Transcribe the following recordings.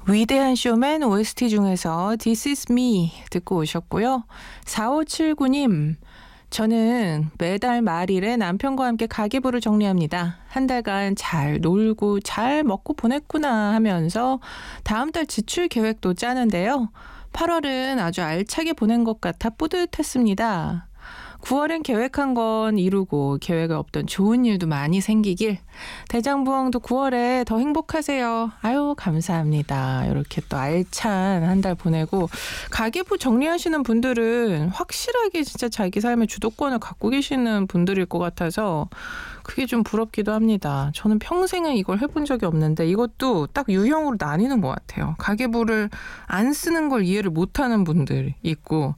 위대한 쇼맨 OST 중에서 This is me 듣고 오셨고요. 4579님, 저는 매달 말일에 남편과 함께 가계부를 정리합니다. 한 달간 잘 놀고 잘 먹고 보냈구나 하면서 다음 달 지출 계획도 짜는데요. 8월은 아주 알차게 보낸 것 같아 뿌듯했습니다. 9월엔 계획한 건 이루고 계획에 없던 좋은 일도 많이 생기길. 대장부왕도 9월에 더 행복하세요. 아유, 감사합니다. 이렇게 또 알찬 한 달 보내고, 가계부 정리하시는 분들은 확실하게 진짜 자기 삶의 주도권을 갖고 계시는 분들일 것 같아서 그게 좀 부럽기도 합니다. 저는 평생에 이걸 해본 적이 없는데 이것도 딱 유형으로 나뉘는 것 같아요. 가계부를 안 쓰는 걸 이해를 못하는 분들이 있고,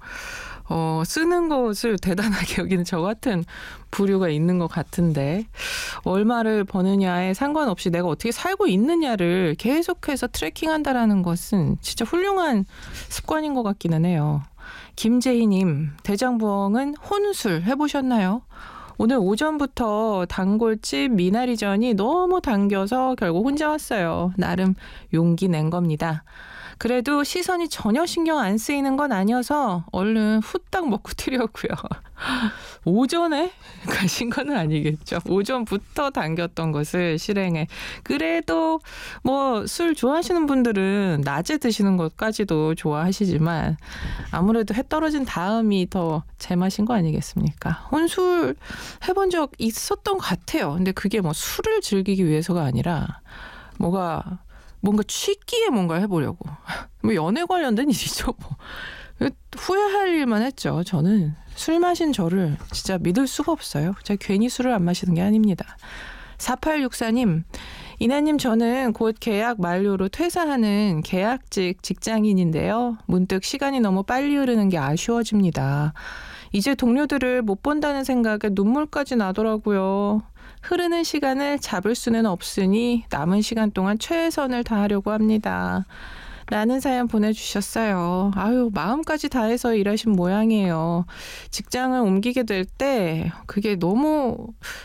쓰는 것을 대단하게 여기는 저 같은 부류가 있는 것 같은데, 얼마를 버느냐에 상관없이 내가 어떻게 살고 있느냐를 계속해서 트래킹한다라는 것은 진짜 훌륭한 습관인 것 같기는 해요. 김재희님, 대장부엉은 혼술 해보셨나요? 오늘 오전부터 단골집 미나리전이 너무 당겨서 결국 혼자 왔어요. 나름 용기 낸 겁니다. 그래도 시선이 전혀 신경 안 쓰이는 건 아니어서 얼른 후딱 먹고 튀려고요. 오전에 가신 건 아니겠죠. 오전부터 당겼던 것을 실행해. 그래도 뭐 술 좋아하시는 분들은 낮에 드시는 것까지도 좋아하시지만 아무래도 해 떨어진 다음이 더 제맛인 거 아니겠습니까? 혼술 해본 적 있었던 것 같아요. 근데 그게 뭐 술을 즐기기 위해서가 아니라 뭔가 취기에 뭔가를 해보려고. 뭐 연애 관련된 일이죠. 뭐. 후회할 일만 했죠. 저는 술 마신 저를 진짜 믿을 수가 없어요. 제가 괜히 술을 안 마시는 게 아닙니다. 4864님, 이나님, 저는 곧 계약 만료로 퇴사하는 계약직 직장인인데요. 문득 시간이 너무 빨리 흐르는 게 아쉬워집니다. 이제 동료들을 못 본다는 생각에 눈물까지 나더라고요. 흐르는 시간을 잡을 수는 없으니 남은 시간 동안 최선을 다하려고 합니다. 라는 사연 보내주셨어요. 아유, 마음까지 다해서 일하신 모양이에요. 직장을 옮기게 될 때 그게 너무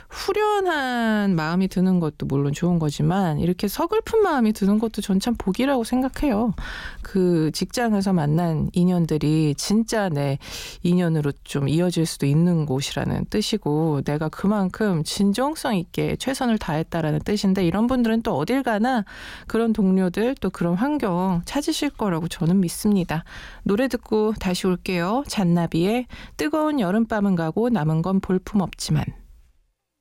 후련한 마음이 드는 것도 물론 좋은 거지만 이렇게 서글픈 마음이 드는 것도 전 참 복이라고 생각해요. 그 직장에서 만난 인연들이 진짜 내 인연으로 좀 이어질 수도 있는 곳이라는 뜻이고, 내가 그만큼 진정성 있게 최선을 다했다라는 뜻인데, 이런 분들은 또 어딜 가나 그런 동료들 또 그런 환경 찾으실 거라고 저는 믿습니다. 노래 듣고 다시 올게요. 잔나비의 뜨거운 여름밤은 가고 남은 건 볼품 없지만.